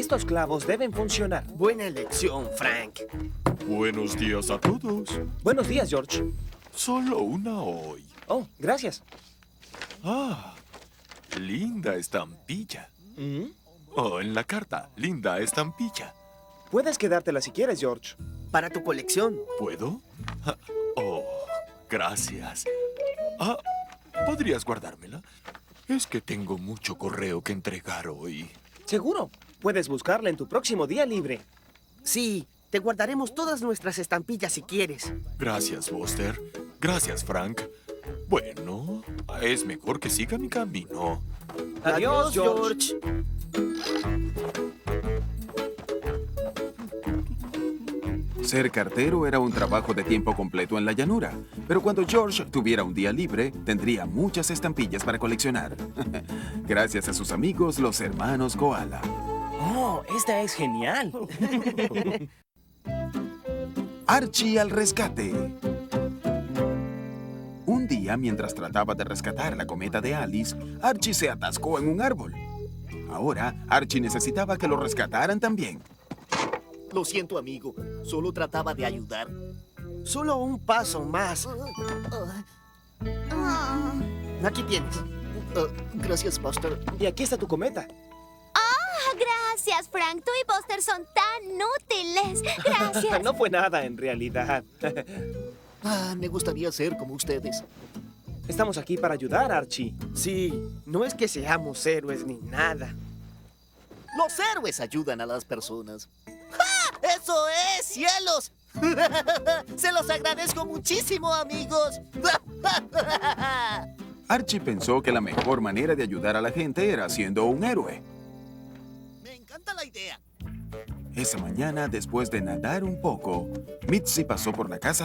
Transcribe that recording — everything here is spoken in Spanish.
Estos clavos deben funcionar. Buena elección, Frank. Buenos días a todos. Buenos días, George. Solo una hoy. Oh, gracias. Ah, linda estampilla. ¿Mm? Oh, en la carta, linda estampilla. Puedes quedártela si quieres, George. Para tu colección. ¿Puedo? Ah, oh, gracias. Ah, ¿podrías guardármela? Es que tengo mucho correo que entregar hoy. Seguro. Puedes buscarla en tu próximo día libre. Sí, te guardaremos todas nuestras estampillas si quieres. Gracias, Buster. Gracias, Frank. Bueno, es mejor que siga mi camino. Adiós, George. Ser cartero era un trabajo de tiempo completo en la llanura, pero cuando George tuviera un día libre, tendría muchas estampillas para coleccionar. Gracias a sus amigos, los hermanos Koala. Oh, esta es genial. Archie al rescate. Un día, mientras trataba de rescatar la cometa de Alice, Archie se atascó en un árbol. Ahora, Archie necesitaba que lo rescataran también. Lo siento, amigo. Solo trataba de ayudar. Solo un paso más. Aquí tienes. Gracias, Buster. Y aquí está tu cometa. Gracias, Frank. Tú y Buster son tan útiles. Gracias. No fue nada, en realidad. Me gustaría ser como ustedes. Estamos aquí para ayudar, Archie. Sí, no es que seamos héroes ni nada. Los héroes ayudan a las personas. ¡Ja! ¡Eso es, cielos! Se los agradezco muchísimo, amigos. Archie pensó que la mejor manera de ayudar a la gente era siendo un héroe. Me encanta la idea. Esa mañana, después de nadar un poco, Mitzi pasó por la casa